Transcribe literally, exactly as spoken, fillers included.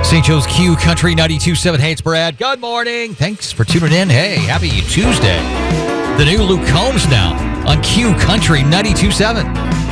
Saint Joe's Q Country ninety-two point seven. Hey, it's Brad. Good morning. Thanks for tuning in. Hey, happy Tuesday. The new Luke Combs now on Q Country ninety-two point seven.